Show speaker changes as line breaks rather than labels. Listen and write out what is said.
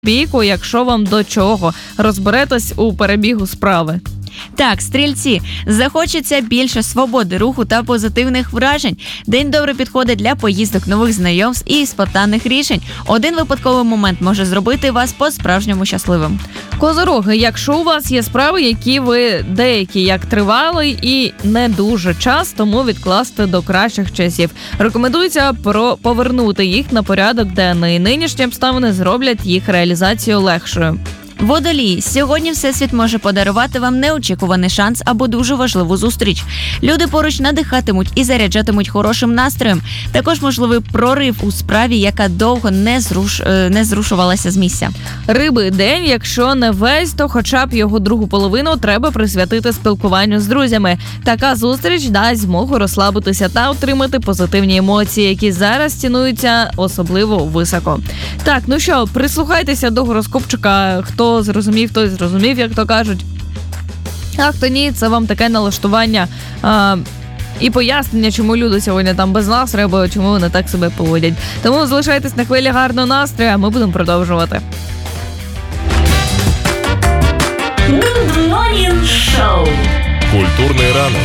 бійку, якщо вам до чого. Розберетесь у перебігу справи.
Так, стрільці, захочеться більше свободи руху та позитивних вражень. День добре підходить для поїздок, нових знайомств і спонтанних рішень. Один випадковий момент може зробити вас по-справжньому щасливим.
Козороги, якщо у вас є справи, які ви деякі як тривалий і не дуже час, тому відкласти до кращих часів. Рекомендується повернути їх на порядок денний. Нинішні обставини зроблять їх реалізацію легшою.
Водолії, сьогодні Всесвіт може подарувати вам неочікуваний шанс або дуже важливу зустріч. Люди поруч надихатимуть і заряджатимуть хорошим настроєм. Також можливий прорив у справі, яка довго не зрушувалася з місця.
Риби, день, якщо не весь, то хоча б його другу половину треба присвятити спілкуванню з друзями. Така зустріч дасть змогу розслабитися та отримати позитивні емоції, які зараз цінуються особливо високо. Так, ну що, прислухайтеся до гороскопчика, хто зрозумів, той зрозумів, як то кажуть. А хто ні, це вам таке налаштування і пояснення, чому люди сьогодні там без настрою, або чому вони так себе поводять. Тому залишайтесь на хвилі гарного настрою, а ми будемо продовжувати.
Good Morning Show.
Культурний ранок